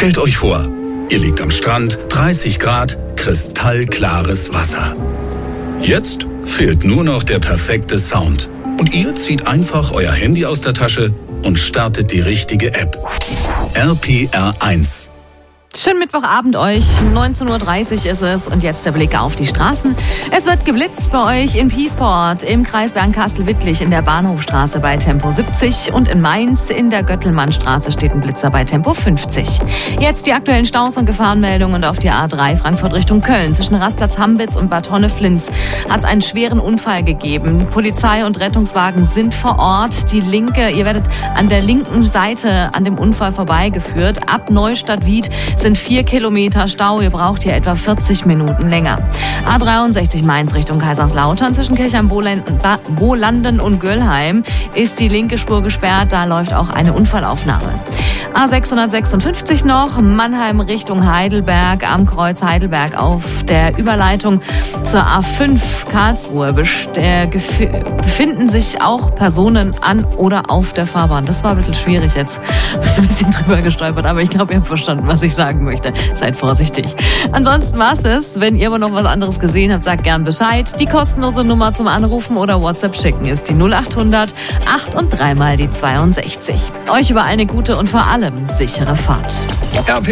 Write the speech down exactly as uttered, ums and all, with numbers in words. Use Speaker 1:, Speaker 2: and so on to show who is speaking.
Speaker 1: Stellt euch vor, ihr liegt am Strand, dreißig Grad, kristallklares Wasser. Jetzt fehlt nur noch der perfekte Sound. Und ihr zieht einfach euer Handy aus der Tasche und startet die richtige App. R P R eins.
Speaker 2: Schönen Mittwochabend euch, neunzehn Uhr dreißig ist es und jetzt der Blick auf die Straßen. Es wird geblitzt bei euch in Piesport, im Kreis Bernkastel-Wittlich in der Bahnhofstraße bei Tempo siebzig und in Mainz in der Göttelmannstraße steht ein Blitzer bei Tempo fünfzig. Jetzt die aktuellen Staus und Gefahrenmeldungen und auf die A drei Frankfurt Richtung Köln. Zwischen Rastplatz Hambitz und Bad Honneflins hat es einen schweren Unfall gegeben. Polizei und Rettungswagen sind vor Ort. Die linke, ihr werdet an der linken Seite an dem Unfall vorbeigeführt. Ab Neustadt-Wied sind vier Kilometer Stau. Ihr braucht hier etwa vierzig Minuten länger. A dreiundsechzig Mainz Richtung Kaiserslautern zwischen Kirchheim-Bolanden und Göllheim ist die linke Spur gesperrt. Da läuft auch eine Unfallaufnahme. A sechshundertsechsundfünfzig noch, Mannheim Richtung Heidelberg, am Kreuz Heidelberg auf der Überleitung zur A fünf Karlsruhe befinden sich auch Personen an oder auf der Fahrbahn. Das war ein bisschen schwierig jetzt, ein bisschen drüber gestolpert, aber ich glaube, ihr habt verstanden, was ich sagen möchte. Seid vorsichtig. Ansonsten war's das. Wenn ihr aber noch was anderes gesehen habt, sagt gern Bescheid. Die kostenlose Nummer zum Anrufen oder WhatsApp schicken ist die null acht hundert acht und dreimal die zweiundsechzig. Euch überall eine gute und vor allem sichere Fahrt.
Speaker 1: R P